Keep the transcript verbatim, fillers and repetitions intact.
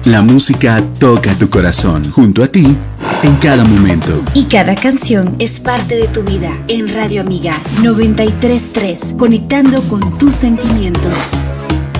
La música toca tu corazón, junto a ti, en cada momento. Y cada canción es parte de tu vida. En Radio Amiga noventa y tres punto tres, conectando con tus sentimientos.